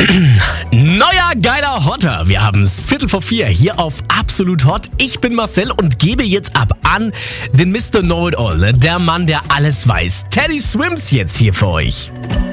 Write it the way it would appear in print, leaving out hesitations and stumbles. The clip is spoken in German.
Neuer geiler Hotter. Wir haben es 3:45 hier auf Absolut Hot. Ich bin Marcel und gebe jetzt ab an den Mr. Know-It-All, der Mann, der alles weiß. Teddy Swims jetzt hier für euch.